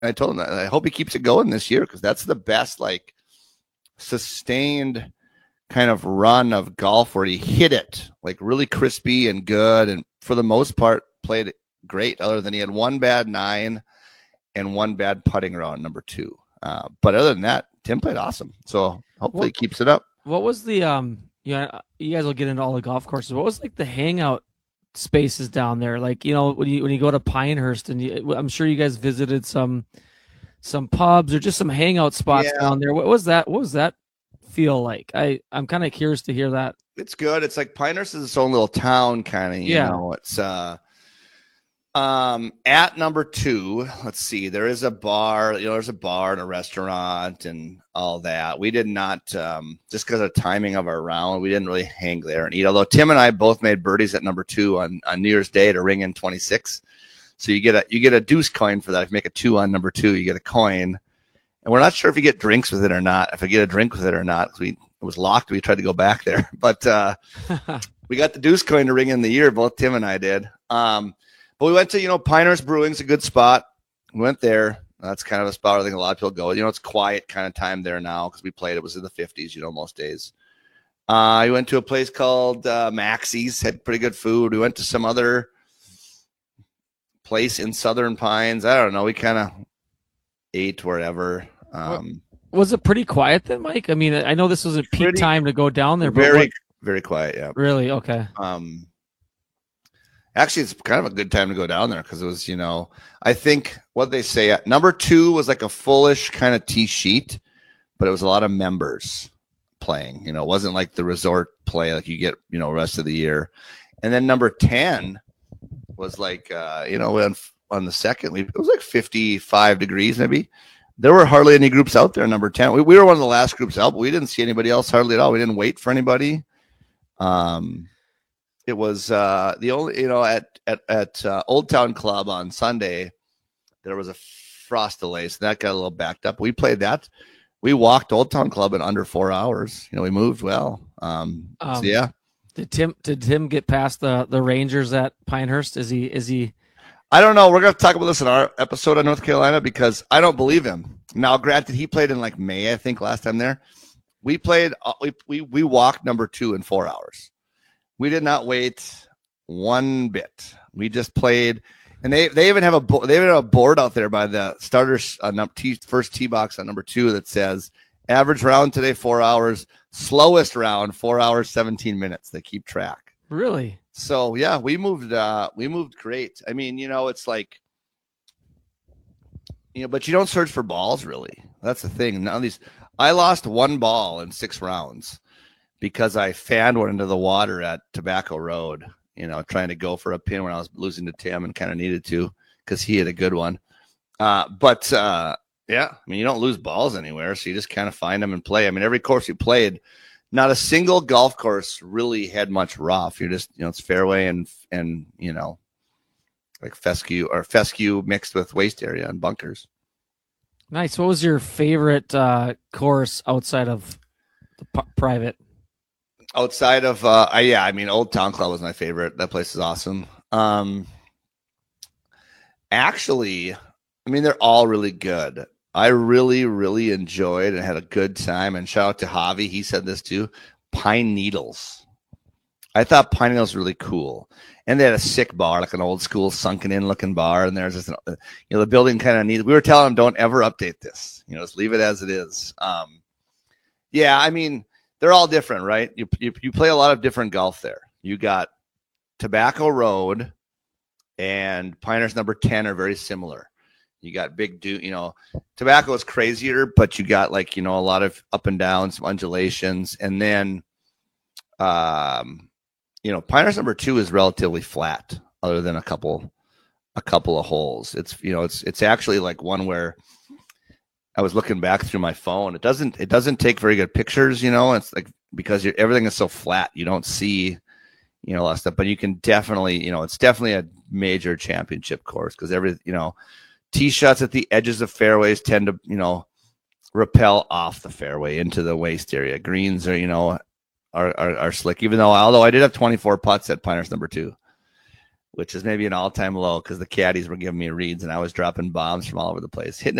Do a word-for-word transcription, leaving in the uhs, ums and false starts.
I told him that I hope he keeps it going this year because that's the best like sustained kind of run of golf where he hit it like really crispy and good, and for the most part played it great. Other than he had one bad nine and one bad putting round number two, uh, but other than that, Tim played awesome. So hopefully What, he keeps it up. what was the um? Yeah, you guys will get into all the golf courses. What was like the hangout spaces down there? Like, you know, when you when you go to Pinehurst, and you, I'm sure you guys visited some some pubs or just some hangout spots Yeah. down there. What was that? What was that feel like? I I'm kind of curious to hear that. It's good. It's like Pinehurst is its own little town, kind of. You Yeah. know, it's uh, um, at number two. Let's see. There is a bar. You know, there's a bar and a restaurant and all that. We did not um, just because of timing of our round. We didn't really hang there and eat. Although Tim and I both made birdies at number two on, on New Year's Day to ring in twenty-six. So you get a you get a deuce coin for that. If you make a two on number two, you get a coin. And we're not sure if you get drinks with it or not. If I get a drink with it or not, we it was locked. We tried to go back there, but uh, we got the deuce coin to ring in the year. Both Tim and I did. Um, but we went to you know Pinehurst Brewing's a good spot. We went there. That's kind of a spot where I think a lot of people go. You know, it's quiet kind of time there now because we played. It was in the fifties. You know, most days. Uh, we went to a place called uh, Maxie's. Had pretty good food. We went to some other place in Southern Pines. I don't know. We kind of ate wherever. Um, was it pretty quiet then, Mike? I mean, I know this was a peak pretty, time to go down there, but very, what, very quiet. Yeah. really? Okay. Um, actually, it's kind of a good time to go down there because it was, you know, I think what they say at number two was like a fullish kind of tee sheet, but it was a lot of members playing. You know, it wasn't like the resort play like you get, you know, rest of the year. And then number ten was like, uh, you know, on, on the second, we, it was like fifty-five degrees maybe. There were hardly any groups out there. Number ten, we, we were one of the last groups out, but we didn't see anybody else hardly at all. We didn't wait for anybody. Um, it was uh, the only, you know, at at at uh, Old Town Club on Sunday, there was a frost delay, so that got a little backed up. We played that. We walked Old Town Club in under four hours. You know, we moved well. Um, um so yeah. Did Tim did Tim get past the the Rangers at Pinehurst? Is he is he? I don't know. We're going to talk about this in our episode on North Carolina because I don't believe him. Now, granted, he played in like May, I think, last time there. We played, we we we walked number two in four hours. We did not wait one bit. We just played, and they they even have a they even have a board out there by the starters on uh, tee, first tee box on number two that says average round today four hours, slowest round four hours seventeen minutes. They keep track. Really? So yeah, we moved. Uh, we moved great. I mean, you know, it's like, you know, but you don't search for balls really. That's the thing. None of these. I lost one ball in six rounds because I fanned one into the water at Tobacco Road. You know, trying to go for a pin when I was losing to Tim and kind of needed to because he had a good one. Uh, but uh, yeah, I mean, you don't lose balls anywhere, so you just kind of find them and play. I mean, every course you played. Not a single golf course really had much rough. You're just, you know, it's fairway and, and, you know, like fescue or fescue mixed with waste area and bunkers. Nice. What was your favorite uh, course outside of the p- private? Outside of, uh, I, yeah, I mean, Old Town Club was my favorite. That place is awesome. Um, actually, I mean, they're all really good. I really, really enjoyed and had a good time. And shout out to Javi. He said this too. Pine Needles. I thought Pine Needles was really cool. And they had a sick bar, like an old school sunken in looking bar. And there's just, an, you know, the building kind of needs, we were telling them, don't ever update this. You know, just leave it as it is. Um, yeah, I mean, they're all different, right? You, you, you play a lot of different golf there. You got Tobacco Road and Pinehurst number ten are very similar. You got big, do you know, Tobacco is crazier, but you got like, you know, a lot of up and down, some undulations. And then, um, you know, Pinehurst number two is relatively flat other than a couple, a couple of holes. It's, you know, it's, it's actually like one where I was looking back through my phone. It doesn't, it doesn't take very good pictures, you know, it's like, because you're, everything is so flat. You don't see, you know, a lot of stuff, but you can definitely, you know, it's definitely a major championship course because every, you know, tee shots at the edges of fairways tend to, you know, repel off the fairway into the waste area. Greens are, you know, are, are, are slick, even though, although I did have twenty-four putts at Pinehurst number two. which is maybe an all-time low because the caddies were giving me reads and I was dropping bombs from all over the place. Hitting